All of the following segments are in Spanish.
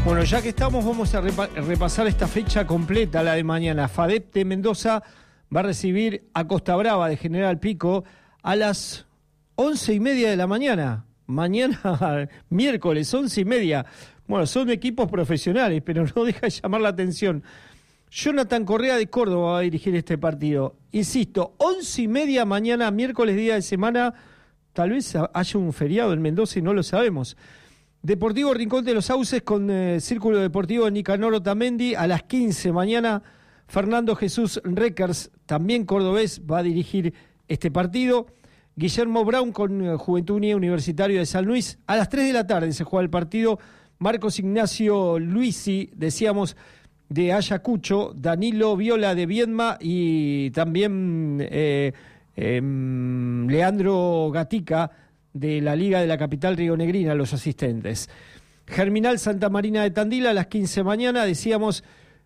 Bueno, ya que estamos, vamos a repasar esta fecha completa, la de mañana. FADEP de Mendoza va a recibir a Costa Brava de General Pico a las 11:30 de la mañana. Mañana, miércoles, 11:30. Bueno, son equipos profesionales, pero no deja de llamar la atención. Jonathan Correa de Córdoba va a dirigir este partido. Insisto, 11:30 mañana, miércoles, día de semana. Tal vez haya un feriado en Mendoza y no lo sabemos. Deportivo Rincón de los Sauces con Círculo Deportivo Nicanor Otamendi a las 15 mañana. Fernando Jesús Reckers, también cordobés, va a dirigir este partido. Guillermo Brown con Juventud Unida Universitario de San Luis. A las 3 de la tarde se juega el partido. Marcos Ignacio Luisi, decíamos, de Ayacucho. Danilo Viola de Viedma y también Leandro Gatica de la Liga de la Capital Rionegrina, los asistentes. Germinal Santa Marina de Tandil a las 15 mañana, decíamos,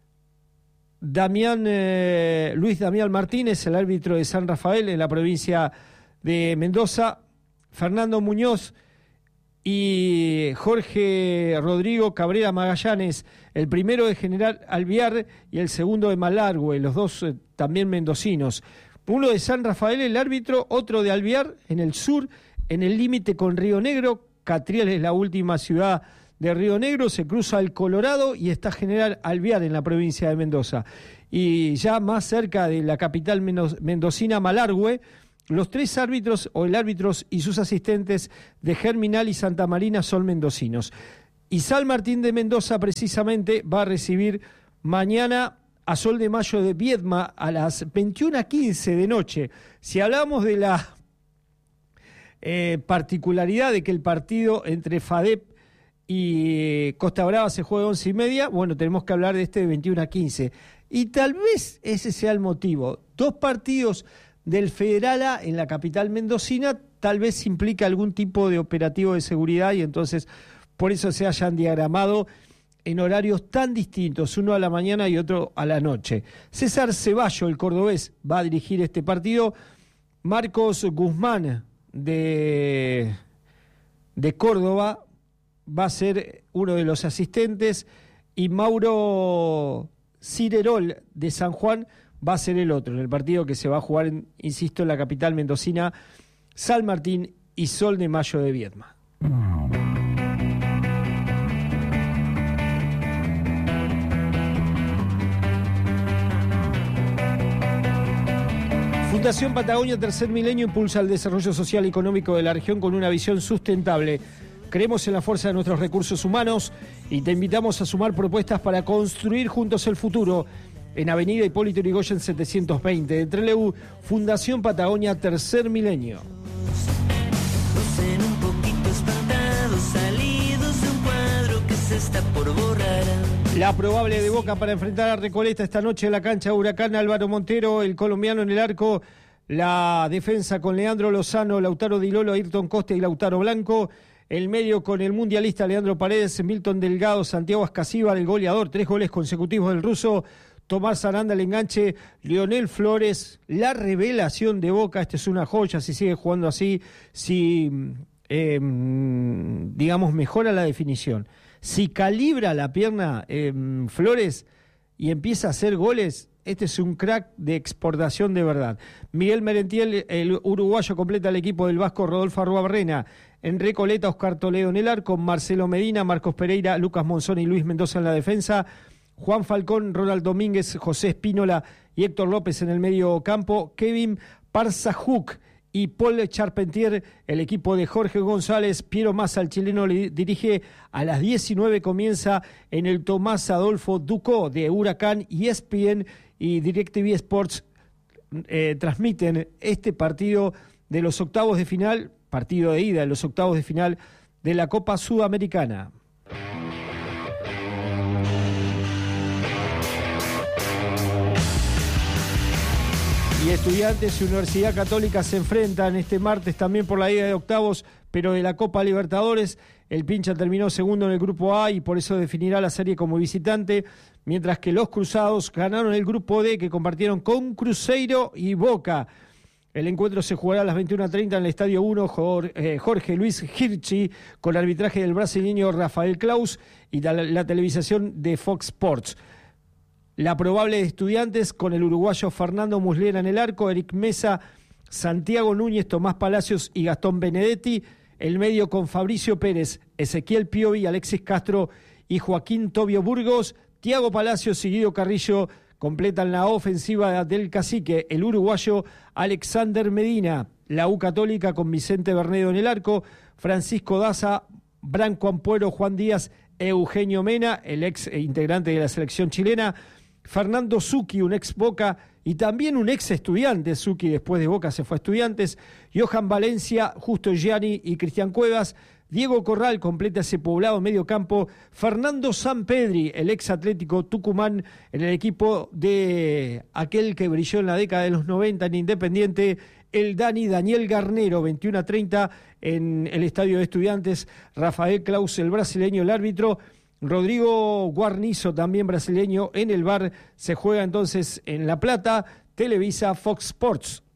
Luis Damián Martínez, el árbitro de San Rafael en la provincia de Mendoza, Fernando Muñoz y Jorge Rodrigo Cabrera Magallanes, el primero de General Alvear y el segundo de Malargüe, los dos también mendocinos. Uno de San Rafael, el árbitro, otro de Alvear, en el sur, en el límite con Río Negro. Catriel es la última ciudad de Río Negro, se cruza el Colorado y está General Alvear en la provincia de Mendoza. Y ya más cerca de la capital mendocina, Malargüe, los tres árbitros o el árbitro y sus asistentes de Germinal y Santa Marina son mendocinos. Y San Martín de Mendoza precisamente va a recibir mañana a Sol de Mayo de Viedma a las 21:15 de noche. Si hablamos de la particularidad de que el partido entre FADEP y Costa Brava se juega 11:30, bueno, tenemos que hablar de este de 21:15. Y tal vez ese sea el motivo. Dos partidos del Federal A en la capital mendocina tal vez implica algún tipo de operativo de seguridad y entonces por eso se hayan diagramado en horarios tan distintos, uno a la mañana y otro a la noche. César Ceballo, el cordobés, va a dirigir este partido. Marcos Guzmán de Córdoba va a ser uno de los asistentes y Mauro Cirerol de San Juan va a ser el otro, en el partido que se va a jugar, insisto, en la capital mendocina, San Martín y Sol de Mayo de Viedma. Fundación Patagonia Tercer Milenio impulsa el desarrollo social y económico de la región con una visión sustentable. Creemos en la fuerza de nuestros recursos humanos y te invitamos a sumar propuestas para construir juntos el futuro. En Avenida Hipólito Yrigoyen 720 de Trelew, Fundación Patagonia Tercer Milenio. Un poquito espantados, salidos de un cuadro que se está por borrar. La probable de Boca para enfrentar a Recoleta esta noche en la cancha de Huracán, Álvaro Montero, el colombiano en el arco, la defensa con Leandro Lozano, Lautaro Di Lolo, Ayrton Costa y Lautaro Blanco, el medio con el mundialista Leandro Paredes, Milton Delgado, Santiago Ascasíbar, el goleador, 3 goles consecutivos del ruso, Tomás Aranda el enganche, Leonel Flores, la revelación de Boca, esta es una joya, si sigue jugando así, si digamos mejora la definición, si calibra la pierna Flores y empieza a hacer goles, este es un crack de exportación de verdad. Miguel Merentiel, el uruguayo, completa el equipo del vasco Rodolfo Arruabarrena. En Recoleta, Oscar Toledo en el arco, Marcelo Medina, Marcos Pereira, Lucas Monzón y Luis Mendoza en la defensa. Juan Falcón, Ronald Domínguez, José Espínola y Héctor López en el medio campo. Kevin Parzajuk y Paul Charpentier, el equipo de Jorge González. Piero Massa, el chileno, dirige. A las 19 comienza en el Tomás Adolfo Ducó de Huracán y ESPN y DirecTV Sports transmiten este partido de los octavos de final, partido de ida de los octavos de final de la Copa Sudamericana. Y Estudiantes y Universidad Católica se enfrentan este martes también por la ida de octavos, pero de la Copa Libertadores. El Pincha terminó segundo en el Grupo A y por eso definirá la serie como visitante, mientras que los Cruzados ganaron el Grupo D que compartieron con Cruzeiro y Boca. El encuentro se jugará a las 21:30 en el Estadio 1 Jorge Luis Hirschi, con arbitraje del brasileño Rafael Claus y la televisación de Fox Sports. La probable de Estudiantes con el uruguayo Fernando Muslera en el arco, Eric Mesa, Santiago Núñez, Tomás Palacios y Gastón Benedetti. El medio con Fabricio Pérez, Ezequiel Piovi, Alexis Castro y Joaquín Tobio Burgos. Tiago Palacios y Guido Carrillo completan la ofensiva del Cacique, el uruguayo Alexander Medina. La U Católica con Vicente Bernedo en el arco, Francisco Daza, Branco Ampuero, Juan Díaz, Eugenio Mena, el ex integrante de la selección chilena, Fernando Zucchi, un ex Boca y también un ex Estudiantes. Zucchi después de Boca se fue a Estudiantes, Johan Valencia, Justo Gianni y Cristian Cuevas. Diego Corral completa ese poblado medio campo. Fernando Sampedri, el ex Atlético Tucumán, en el equipo de aquel que brilló en la década de los 90 en Independiente, el Daniel Garnero, 21:30 en el Estadio de Estudiantes. Rafael Claus, el brasileño, el árbitro. Rodrigo Guarnizo, también brasileño, en el VAR. Se juega entonces en La Plata, Televisa, Fox Sports.